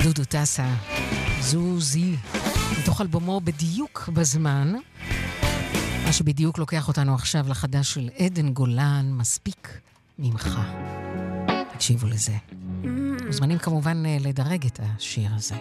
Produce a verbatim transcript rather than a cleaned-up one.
דודו טסה, זוזי, מתוך אלבומו בדיוק בזמן, מה שבדיוק לוקח אותנו עכשיו לחדש של עדן גולן, מספיק ממך. תקשיבו לזה. מוזמנים כמובן לדרג את השיר הזה.